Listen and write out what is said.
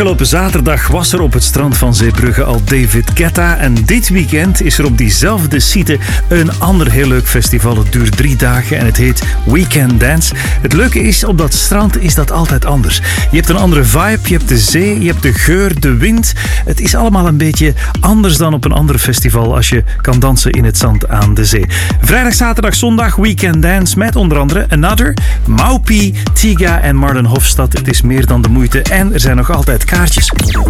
Afgelopen zaterdag was er op het strand van Zeebrugge al David Guetta. En dit weekend is er op diezelfde site een ander heel leuk festival. Het duurt 3 dagen en het heet Weekend Dance. Het leuke is, op dat strand is dat altijd anders. Je hebt een andere vibe, je hebt de zee, je hebt de geur, de wind. Het is allemaal een beetje anders dan op een ander festival als je kan dansen in het zand aan de zee. Vrijdag, zaterdag, zondag Weekend Dance met onder andere Another, Maupi, Tiga en Marlen Hofstad. Het is meer dan de moeite en er zijn nog altijd kaartjes.